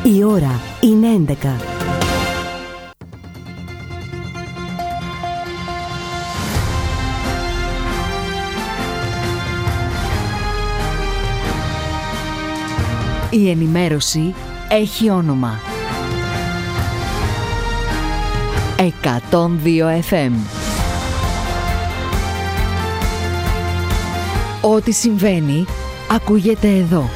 Η ώρα είναι 11. Η ενημέρωση έχει όνομα. 102 FM. Ό,τι συμβαίνει, ακούγεται εδώ.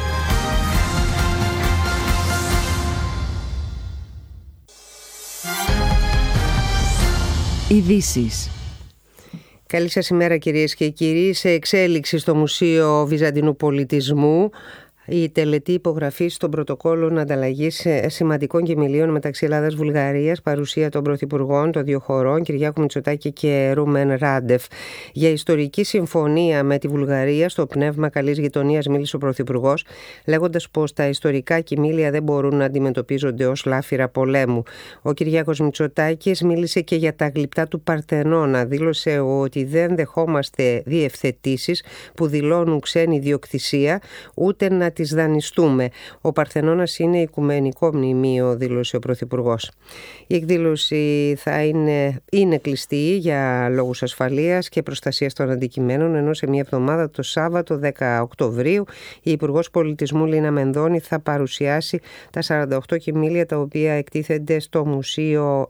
Ειδήσεις. Καλή σας ημέρα κυρίες και κύριοι. Σε εξέλιξη στο Μουσείο Βυζαντινού Πολιτισμού η τελετή υπογραφής των πρωτοκόλων ανταλλαγής σημαντικών κεμηλίων μεταξύ Ελλάδας-Βουλγαρίας, παρουσία των πρωθυπουργών των δύο χωρών, Κυριάκου Μητσοτάκη και Ρούμεν Ράντεφ. Για ιστορική συμφωνία με τη Βουλγαρία, στο πνεύμα καλής γειτονίας, μίλησε ο πρωθυπουργός, λέγοντας πως τα ιστορικά κεμήλια δεν μπορούν να αντιμετωπίζονται ως λάφυρα πολέμου. Ο Κυριάκος Μητσοτάκης μίλησε και για τα γλυπτά του Παρθενώνα. Δήλωσε ότι δεν δεχόμαστε διευθετήσεις που δηλώνουν ξένη ιδιοκτησία, ούτε να τις δανειστούμε. Ο Παρθενώνας είναι οικουμενικό μνημείο, δήλωσε ο Πρωθυπουργός. Η εκδήλωση είναι κλειστή για λόγους ασφαλείας και προστασίας των αντικειμένων, ενώ σε μια εβδομάδα, το Σάββατο 10 Οκτωβρίου, η Υπουργός Πολιτισμού Λίνα Μενδώνη θα παρουσιάσει τα 48 κεμήλια τα οποία εκτίθενται στο μουσείο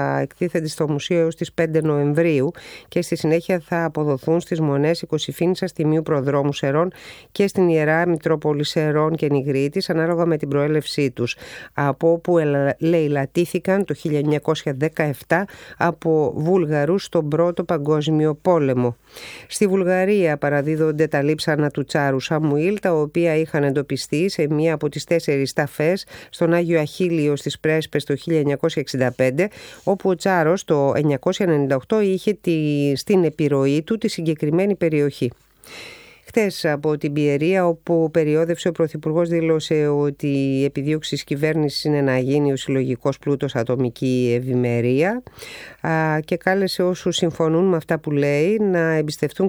έως τις 5 Νοεμβρίου και στη συνέχεια θα αποδοθούν στις μονές Οικοσυφήνισσας, Τιμίου Προδρόμου Σερών και στην Ιερά Μητρόπολη Σερών και Νιγρίτης, ανάλογα με την προέλευσή τους, από όπου λαιλατήθηκαν το 1917 από Βούλγαρους στον Πρώτο Παγκόσμιο Πόλεμο. Στη Βουλγαρία παραδίδονται τα λείψανα του Τσάρου Σαμουήλ, τα οποία είχαν εντοπιστεί σε μία από τις 4 ταφές στον Άγιο Αχίλιο στις Πρέσπες το 1965, όπου ο Τσάρος το 1998 είχε στην επιρροή του τη συγκεκριμένη περιοχή. Χθες από την Πιερία, όπου περιόδευσε, ο Πρωθυπουργός δήλωσε ότι η επιδίωξη της κυβέρνησης είναι να γίνει ο συλλογικός πλούτος ατομική ευημερία και κάλεσε όσους συμφωνούν με αυτά που λέει να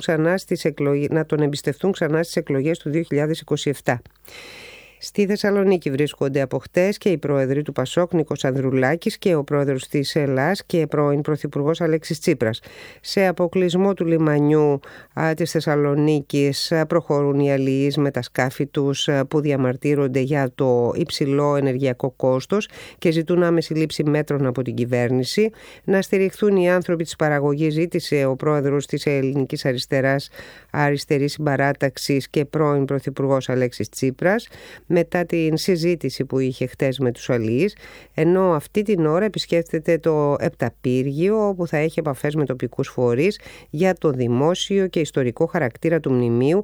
τον εμπιστευτούν ξανά στις εκλογές του 2027. Στη Θεσσαλονίκη βρίσκονται από χτες και οι πρόεδροι του Πασόκ, Νίκος Ανδρουλάκης, και ο πρόεδρος της Ελλάς και πρώην πρωθυπουργός Αλέξης Τσίπρας. Σε αποκλεισμό του λιμανιού της Θεσσαλονίκης προχωρούν οι αλληλείς με τα σκάφη τους που διαμαρτύρονται για το υψηλό ενεργειακό κόστος και ζητούν άμεση λήψη μέτρων από την κυβέρνηση. Να στηριχθούν οι άνθρωποι της παραγωγής, ζήτησε ο πρόεδρος της Ελληνικής Αριστερής Συμπαράταξης και πρώην πρωθυπουργός Αλέξης Τσίπρας, μετά την συζήτηση που είχε χτες με τους αλληλείς, ενώ αυτή την ώρα επισκέφτεται το Επταπύργιο, όπου θα έχει επαφές με τοπικούς φορείς για το δημόσιο και ιστορικό χαρακτήρα του μνημείου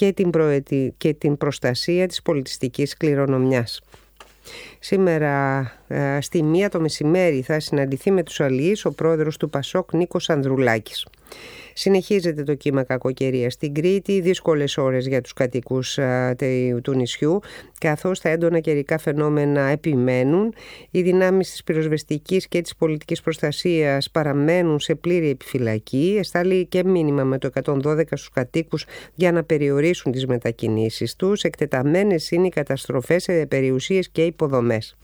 και την προστασία της πολιτιστικής κληρονομιάς. Σήμερα στη 1 το μεσημέρι θα συναντηθεί με τους αλληλείς ο πρόεδρος του Πασόκ, Νίκος Ανδρουλάκης. Συνεχίζεται το κύμα κακοκαιρίας στην Κρήτη, δύσκολες ώρες για τους κατοικούς του νησιού, καθώς τα έντονα καιρικά φαινόμενα επιμένουν. Οι δυνάμεις της πυροσβεστικής και της πολιτικής προστασίας παραμένουν σε πλήρη επιφυλακή. Εστάλει και μήνυμα με το 112 στους κατοίκους για να περιορίσουν τις μετακινήσεις τους. Εκτεταμένες είναι οι καταστροφές σε περιουσίες και υποδομές.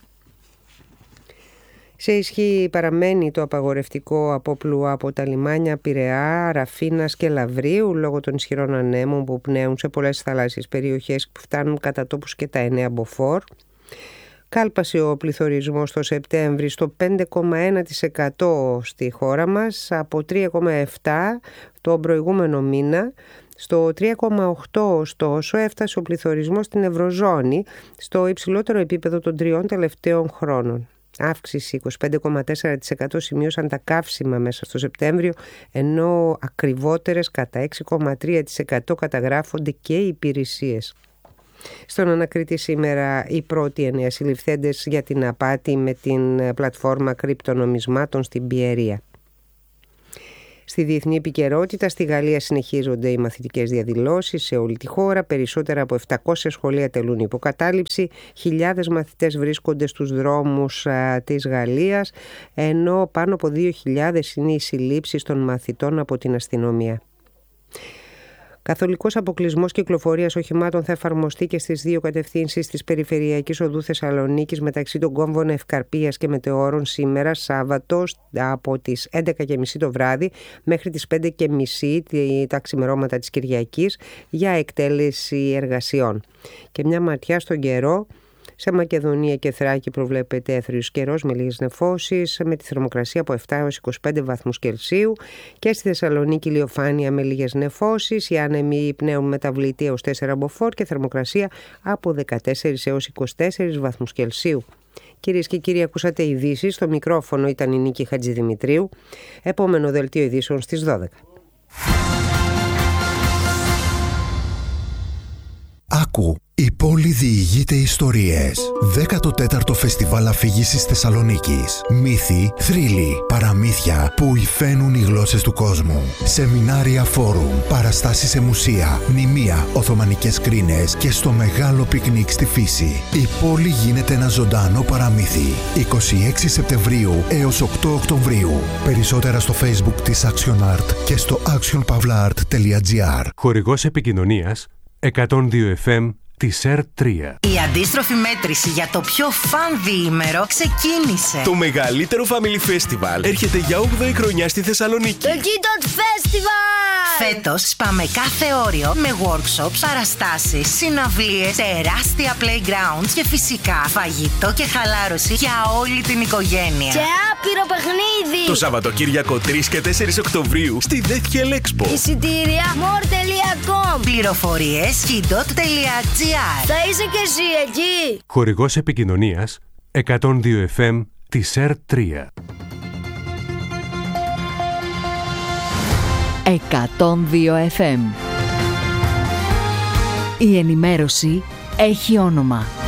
Σε ισχύ παραμένει το απαγορευτικό απόπλου από τα λιμάνια Πειραιά, Ραφίνας και Λαβρίου λόγω των ισχυρών ανέμων που πνέουν σε πολλές θαλάσσιες περιοχές που φτάνουν κατά τόπους και τα 9 μποφόρ. Κάλπασε ο πληθωρισμός το Σεπτέμβρη στο 5,1% στη χώρα μας, από 3,7% το προηγούμενο μήνα. Στο 3,8% ωστόσο έφτασε ο πληθωρισμός στην Ευρωζώνη, στο υψηλότερο επίπεδο των 3 τελευταίων χρόνων. Αύξηση 25,4% σημείωσαν τα καύσιμα μέσα στο Σεπτέμβριο, ενώ ακριβότερες κατά 6,3% καταγράφονται και οι υπηρεσίες. Στον ανακρίτη σήμερα οι πρώτοι 9 συλληφθέντες για την απάτη με την πλατφόρμα κρυπτονομισμάτων στην Πιερία. Στη διεθνή επικαιρότητα, στη Γαλλία συνεχίζονται οι μαθητικές διαδηλώσεις σε όλη τη χώρα. Περισσότερα από 700 σχολεία τελούν υποκατάληψη. Χιλιάδες μαθητές βρίσκονται στους δρόμους της Γαλλίας, ενώ πάνω από 2.000 είναι οι συλλήψεις των μαθητών από την αστυνομία. Καθολικός αποκλεισμός κυκλοφορίας οχημάτων θα εφαρμοστεί και στις δύο κατευθύνσεις της Περιφερειακής Οδού Θεσσαλονίκης μεταξύ των κόμβων Ευκαρπίας και Μετεώρων σήμερα, Σάββατο, από τις 11.30 το βράδυ μέχρι τις 5.30 τα ξημερώματα της Κυριακής για εκτέλεση εργασιών. Και μια ματιά στον καιρό. Σε Μακεδονία και Θράκη προβλέπεται έθριος καιρός με λίγες νεφώσεις, με τη θερμοκρασία από 7 έως 25 βαθμούς Κελσίου, και στη Θεσσαλονίκη ηλιοφάνεια με λίγες νεφώσεις, οι άνεμοι πνέουν μεταβλητή έως 4 μποφόρ και θερμοκρασία από 14 έως 24 βαθμούς Κελσίου. Κυρίες και κύριοι, ακούσατε ειδήσεις. Στο μικρόφωνο ήταν η Νίκη Χατζηδημητρίου. Επόμενο δελτίο ειδήσεων στις 12. Άκου, η πόλη διηγείται ιστορίες. 14ο Φεστιβάλ Αφήγησης Θεσσαλονίκης. Μύθοι, θρύλοι, παραμύθια που υφαίνουν οι γλώσσες του κόσμου. Σεμινάρια, φόρουμ, παραστάσεις σε μουσεία, μνημεία, οθωμανικές κρίνες και στο μεγάλο πικνίκ στη φύση. Η πόλη γίνεται ένα ζωντανό παραμύθι. 26 Σεπτεμβρίου έως 8 Οκτωβρίου. Περισσότερα στο Facebook της Action Art και στο actionpavlaart.gr. Χορηγός επικοινωνίας 102 FM της ΕΡΤ3. Η αντίστροφη μέτρηση για το πιο φαν διήμερο ξεκίνησε. Το μεγαλύτερο Family Festival έρχεται για 8η χρονιά στη Θεσσαλονίκη. Το Kidot Festival! Φέτος σπάμε κάθε όριο με workshops, παραστάσεις, συναυλίες, τεράστια playgrounds και φυσικά φαγητό και χαλάρωση για όλη την οικογένεια. Και άπειρο παιχνίδι! Το Σαββατοκύριακο 3 και 4 Οκτωβρίου στη Deathhill Expo. Εισιτήρια more.com. Πληροφορίες kidot.gr. Θα είσαι και εσύ εκεί! Χορηγός επικοινωνίας 102 FM της ΕΡΤ3. 102 FM. Η ενημέρωση έχει όνομα.